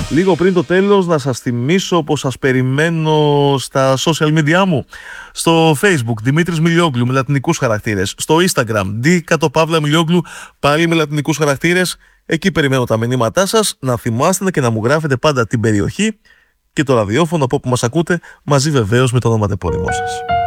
Λίγο πριν το τέλος να σας θυμίσω πως σας περιμένω στα social media μου. Στο Facebook Δημήτρης Μιλιόγλου με λατινικούς χαρακτήρες. Στο Instagram D_Μιλιόγλου πάλι με λατινικούς χαρακτήρες. Εκεί περιμένω τα μηνύματά σας. Να θυμάστε και να μου γράφετε πάντα την περιοχή και το ραδιόφωνο από όπου μας ακούτε, μαζί βεβαίως με το ονοματεπώνυμό σας.